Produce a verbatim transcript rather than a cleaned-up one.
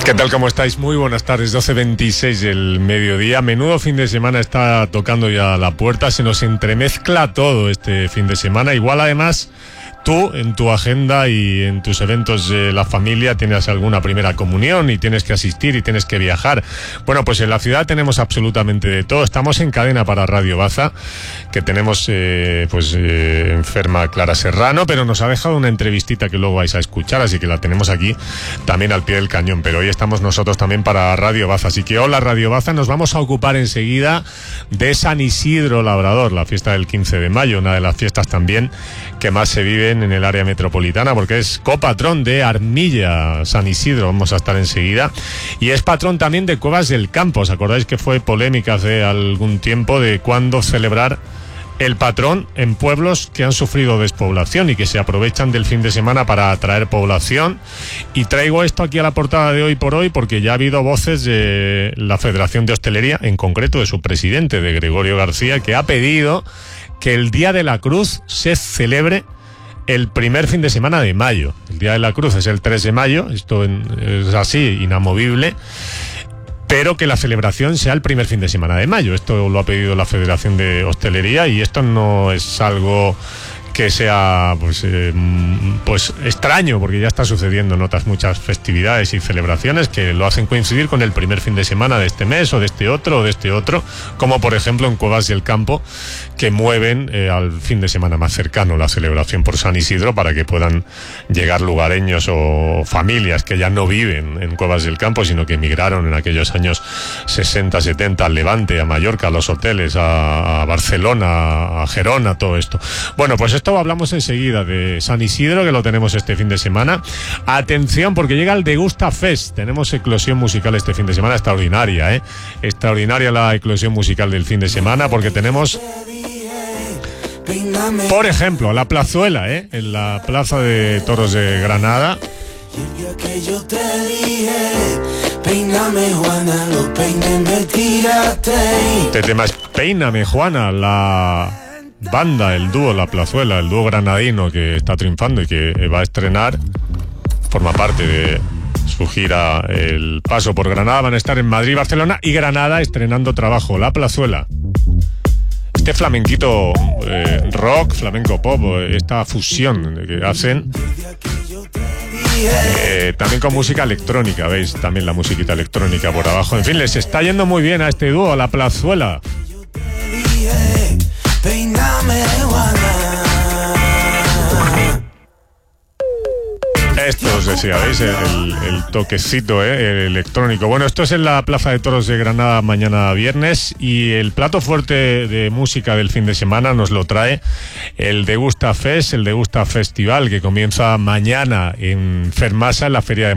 ¿Qué tal? ¿Cómo estáis? Muy buenas tardes, doce veintiséis del mediodía. Menudo fin de semana está tocando ya la puerta. Se nos entremezcla todo este fin de semana. Igual, además, tú en tu agenda y en tus eventos de la familia tienes alguna primera comunión y tienes que asistir y tienes que viajar. Bueno, pues en la ciudad tenemos absolutamente de todo. Estamos en cadena para Radio Baza, que tenemos eh, pues eh, enferma Clara Serrano, pero nos ha dejado una entrevistita que luego vais a escuchar, así que la tenemos aquí también al pie del cañón. Pero hoy estamos nosotros también para Radio Baza, así que hola Radio Baza. Nos vamos a ocupar enseguida de San Isidro Labrador, la fiesta del quince de mayo, una de las fiestas también que más se viven en el área metropolitana, porque es copatrón de Armilla, San Isidro. Vamos a estar enseguida. Y es patrón también de Cuevas del Campo. ¿Os acordáis que fue polémica hace algún tiempo de cuándo celebrar el patrón en pueblos que han sufrido despoblación y que se aprovechan del fin de semana para atraer población? Y traigo esto aquí a la portada de Hoy por Hoy porque ya ha habido voces de la Federación de Hostelería, en concreto de su presidente, de Gregorio García, que ha pedido que el Día de la Cruz se celebre el primer fin de semana de mayo. El Día de la Cruz es el tres de mayo, esto es así, inamovible, pero que la celebración sea el primer fin de semana de mayo. Esto lo ha pedido la Federación de Hostelería y esto no es algo que sea pues, eh, pues extraño, porque ya está sucediendo en otras muchas festividades y celebraciones que lo hacen coincidir con el primer fin de semana de este mes o de este otro o de este otro, como por ejemplo en Cuevas del Campo, que mueven eh, al fin de semana más cercano la celebración por San Isidro para que puedan llegar lugareños o familias que ya no viven en Cuevas del Campo, sino que emigraron en aquellos años sesenta, setenta al Levante, a Mallorca, a los hoteles, a, a Barcelona, a Gerona, todo esto. Bueno, pues esto hablamos enseguida de San Isidro, que lo tenemos este fin de semana. Atención, porque llega el Degusta Fest. Tenemos eclosión musical este fin de semana, extraordinaria, ¿eh? Extraordinaria la eclosión musical del fin de semana, porque tenemos, por ejemplo, la plazuela, ¿eh? En la Plaza de Toros de Granada. Este tema es Peíname, Juana, la banda, el dúo La Plazuela, el dúo granadino que está triunfando y que va a estrenar, forma parte de su gira El Paso por Granada. Van a estar en Madrid, Barcelona y Granada estrenando trabajo. La Plazuela, este flamenquito eh, rock, flamenco pop, esta fusión que hacen eh, también con música electrónica, veis también la musiquita electrónica por abajo. En fin, les está yendo muy bien a este dúo, La Plazuela. Esto os decía, ¿veis? El, el toquecito, ¿eh? El electrónico. Bueno, esto es en la Plaza de Toros de Granada mañana viernes, y el plato fuerte de música del fin de semana nos lo trae el Degusta Fest, el Degusta Festival, que comienza mañana en Fermasa, en la Feria de